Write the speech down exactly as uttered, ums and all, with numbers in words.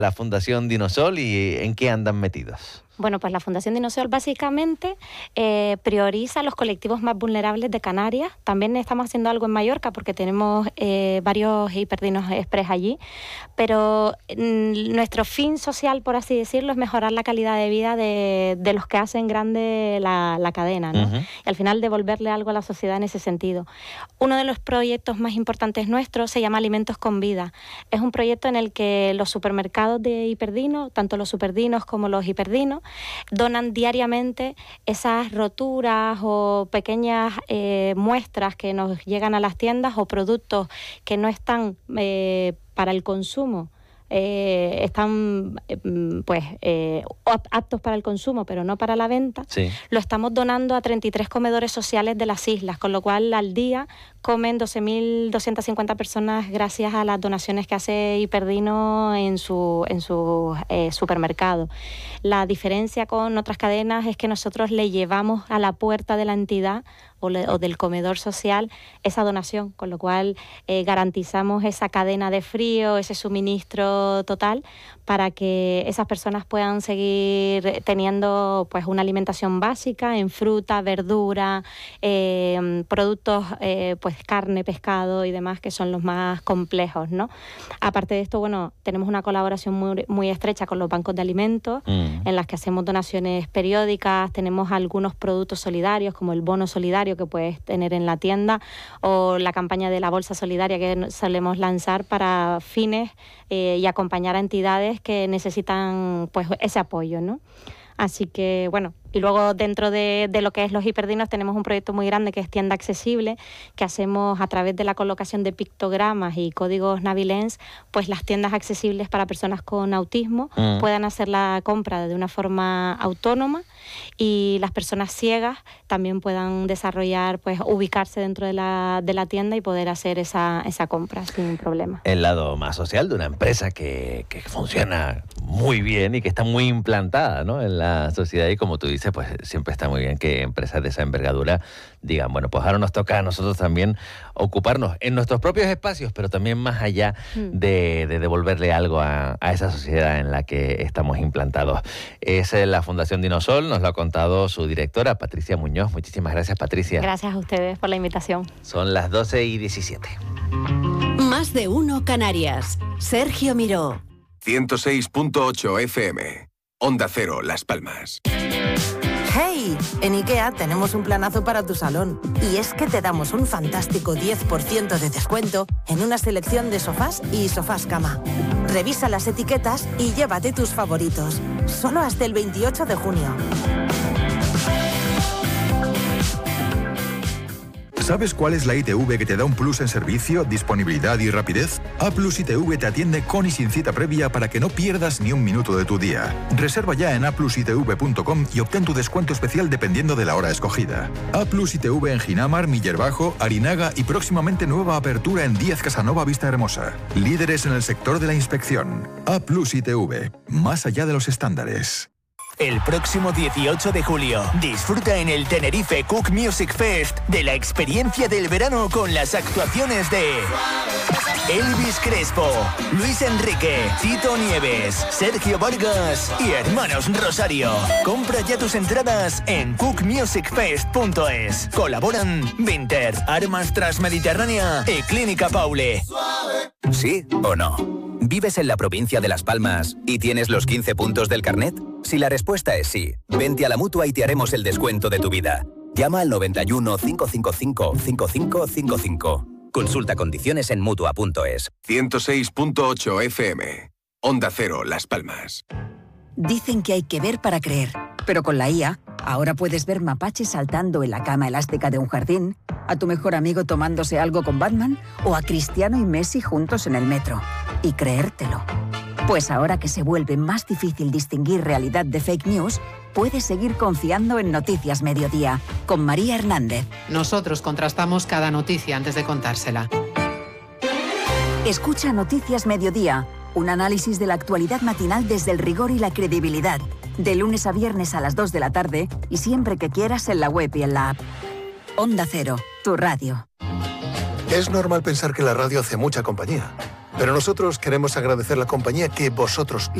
la Fundación Dinosol y en qué andan metidos? Bueno, pues la Fundación Dinosol básicamente eh, prioriza los colectivos más vulnerables de Canarias. También estamos haciendo algo en Mallorca porque tenemos eh, varios hiperdinos express allí, pero mm, nuestro fin social, por así decirlo, es mejorar la calidad de vida de, de los que hacen grande la, la cadena, ¿no? Uh-huh. Y al final devolverle algo a la sociedad en ese sentido. Uno de los proyectos más importantes nuestros se llama Alimentos con Vida. Es un proyecto en el que los supermercados de hiperdinos, tanto los superdinos como los hiperdinos, donan diariamente esas roturas o pequeñas eh, muestras que nos llegan a las tiendas o productos que no están eh, para el consumo. Eh, están eh, pues eh, aptos para el consumo pero no para la venta, sí. Lo estamos donando a treinta y tres comedores sociales de las islas, con lo cual al día comen doce mil doscientas cincuenta personas gracias a las donaciones que hace Hiperdino en su, en su eh, supermercado. La diferencia con otras cadenas es que nosotros le llevamos a la puerta de la entidad o, le, o del comedor social esa donación, con lo cual eh, garantizamos esa cadena de frío, ese suministro total para que esas personas puedan seguir teniendo pues una alimentación básica en fruta, verdura, eh, productos, eh, pues carne, pescado y demás, que son los más complejos, ¿no? Aparte de esto, bueno, tenemos una colaboración muy, muy estrecha con los bancos de alimentos, mm. en las que hacemos donaciones periódicas, tenemos algunos productos solidarios, como el bono solidario que puedes tener en la tienda, o la campaña de la bolsa solidaria que solemos lanzar para fines eh, y acompañar a entidades que necesitan pues ese apoyo, ¿no? Así que, bueno, y luego dentro de, de lo que es los hiperdinos tenemos un proyecto muy grande que es Tienda Accesible, que hacemos a través de la colocación de pictogramas y códigos Navilens, pues las tiendas accesibles para personas con autismo mm. puedan hacer la compra de una forma autónoma y las personas ciegas también puedan desarrollar, pues ubicarse dentro de la, de la tienda y poder hacer esa, esa compra sin problema. El lado más social de una empresa que, que funciona muy bien y que está muy implantada, ¿no?, en la sociedad, y como tú dices, pues siempre está muy bien que empresas de esa envergadura digan, bueno, pues ahora nos toca a nosotros también ocuparnos en nuestros propios espacios, pero también más allá mm. de, de devolverle algo a, a esa sociedad en la que estamos implantados. Es la Fundación Dinosol, nos lo ha contado su directora, Patricia Muñoz. Muchísimas gracias, Patricia. Gracias a ustedes por la invitación. Son las doce y diecisiete. Más de uno Canarias. Sergio Miró. ciento seis punto ocho F M. Onda Cero, Las Palmas. ¡Hey! En IKEA tenemos un planazo para tu salón. Y es que te damos un fantástico diez por ciento de descuento en una selección de sofás y sofás cama. Revisa las etiquetas y llévate tus favoritos. Solo hasta el veintiocho de junio. ¿Sabes cuál es la I T V que te da un plus en servicio, disponibilidad y rapidez? A Plus I T V te atiende con y sin cita previa para que no pierdas ni un minuto de tu día. Reserva ya en a plus i t v punto com y obtén tu descuento especial dependiendo de la hora escogida. A Plus I T V en Ginamar, Miller Bajo, Arinaga y próximamente nueva apertura en Díaz Casanova Vista Hermosa. Líderes en el sector de la inspección. A Plus I T V. Más allá de los estándares. El próximo dieciocho de julio, disfruta en el Tenerife Cook Music Fest de la experiencia del verano con las actuaciones de Elvis Crespo, Luis Enrique, Tito Nieves, Sergio Vargas y Hermanos Rosario. Compra ya tus entradas en cook music fest punto es. Colaboran Vinter, Armas Transmediterránea y Clínica Paule. ¿Sí o no? ¿Vives en la provincia de Las Palmas y tienes los quince puntos del carnet? Si la respuesta es sí, vente a la Mutua y te haremos el descuento de tu vida. Llama al noventa y uno, cinco cinco cinco, cinco cinco cinco cinco. Consulta condiciones en mutua punto es. ciento seis punto ocho F M. Onda Cero, Las Palmas. Dicen que hay que ver para creer, pero con la I A, ahora puedes ver mapaches saltando en la cama elástica de un jardín, a tu mejor amigo tomándose algo con Batman o a Cristiano y Messi juntos en el metro. Y creértelo. Pues ahora que se vuelve más difícil distinguir realidad de fake news, puedes seguir confiando en Noticias Mediodía, con María Hernández. Nosotros contrastamos cada noticia antes de contársela. Escucha Noticias Mediodía, un análisis de la actualidad matinal desde el rigor y la credibilidad, de lunes a viernes a las dos de la tarde y siempre que quieras en la web y en la app. Onda Cero, tu radio. Es normal pensar que la radio hace mucha compañía. Pero nosotros queremos agradecer la compañía que vosotros